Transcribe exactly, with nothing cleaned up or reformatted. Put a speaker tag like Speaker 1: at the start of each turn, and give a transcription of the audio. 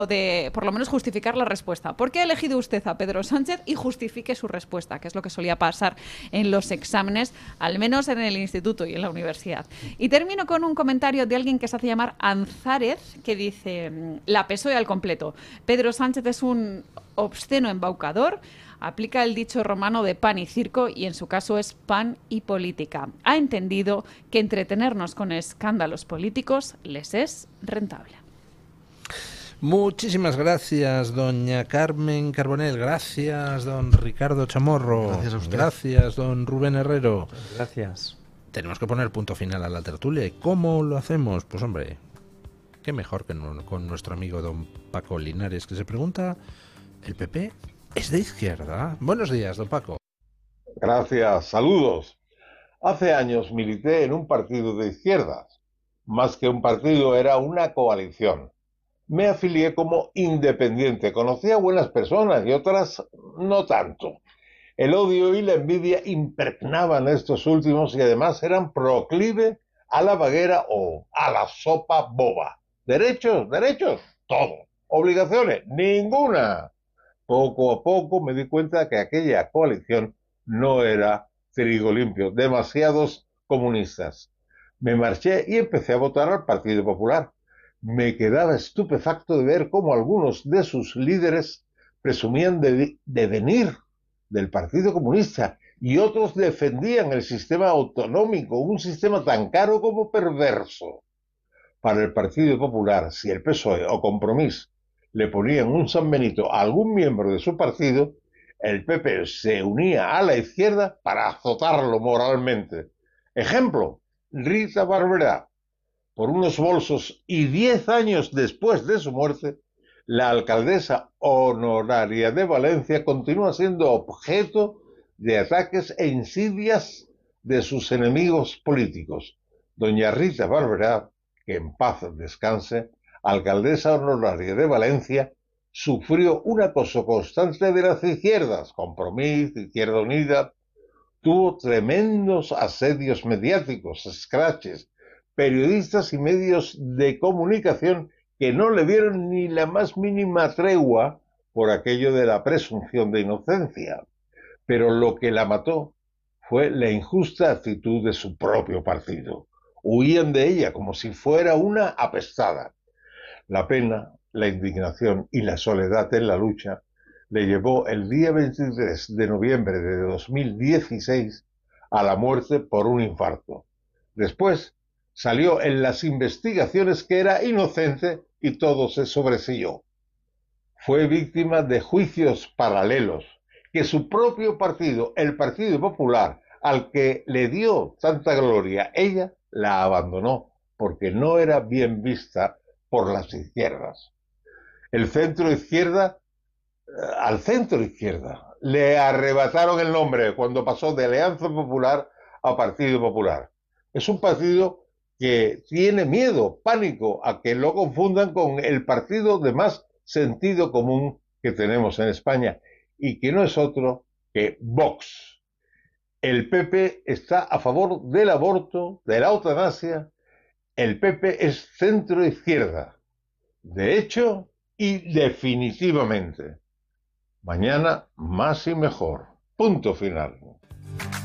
Speaker 1: de por lo menos justificar la respuesta. ¿Por qué ha elegido usted a Pedro Sánchez? Y justifique su respuesta, que es lo que solía pasar en los exámenes, al menos en el instituto y en la universidad. Y termino con un comentario de alguien que se hace llamar Anzárez, que dice: la PSOE al completo. Pedro Sánchez es un obsceno embaucador, aplica el dicho romano de pan y circo y en su caso es pan y política. Ha entendido que entretenernos con escándalos políticos les es rentable.
Speaker 2: Muchísimas gracias, doña Carmen Carbonell. Gracias, don Ricardo Chamorro.
Speaker 3: Gracias a usted.
Speaker 2: Gracias, don Rubén Herrero.
Speaker 3: Gracias.
Speaker 2: Tenemos que poner punto final a la tertulia. ¿Y cómo lo hacemos? Pues hombre, qué mejor que no, con nuestro amigo don Paco Linares, que se pregunta: ¿el P P es de izquierda? Buenos días, don Paco.
Speaker 4: Gracias, saludos. Hace años milité en un partido de izquierdas. Más que un partido, era una coalición. Me afilié como independiente. Conocí a buenas personas y otras no tanto. El odio y la envidia impregnaban estos últimos y además eran proclive a la vaguera o a la sopa boba. ¿Derechos? ¿Derechos? Todo. ¿Obligaciones? Ninguna. Poco a poco me di cuenta que aquella coalición no era trigo limpio. Demasiados comunistas. Me marché y empecé a votar al Partido Popular. Me quedaba estupefacto de ver cómo algunos de sus líderes presumían de, de venir del Partido Comunista y otros defendían el sistema autonómico, un sistema tan caro como perverso. Para el Partido Popular, si el P S O E o Compromís le ponían un San Benito a algún miembro de su partido, el P P se unía a la izquierda para azotarlo moralmente. Ejemplo, Rita Barberá. Por unos bolsos y diez años después de su muerte, la alcaldesa honoraria de Valencia continúa siendo objeto de ataques e insidias de sus enemigos políticos. Doña Rita Barberá, que en paz descanse, alcaldesa honoraria de Valencia, sufrió un acoso constante de las izquierdas, Compromís, Izquierda Unida, tuvo tremendos asedios mediáticos, scratches, periodistas y medios de comunicación que no le dieron ni la más mínima tregua por aquello de la presunción de inocencia. Pero lo que la mató fue la injusta actitud de su propio partido. Huían de ella como si fuera una apestada. La pena, la indignación y la soledad en la lucha le llevó el día veintitrés de noviembre de dos mil dieciséis a la muerte por un infarto. Después salió en las investigaciones que era inocente y todo se sobreseyó. Fue víctima de juicios paralelos que su propio partido, el Partido Popular, al que le dio tanta gloria, ella la abandonó porque no era bien vista por las izquierdas. El centro izquierda, al centro izquierda, le arrebataron el nombre cuando pasó de Alianza Popular a Partido Popular. Es un partido que tiene miedo, pánico, a que lo confundan con el partido de más sentido común que tenemos en España y que no es otro que Vox. El P P está a favor del aborto, de la eutanasia. El P P es centro-izquierda, de hecho y definitivamente. Mañana más y mejor. Punto final.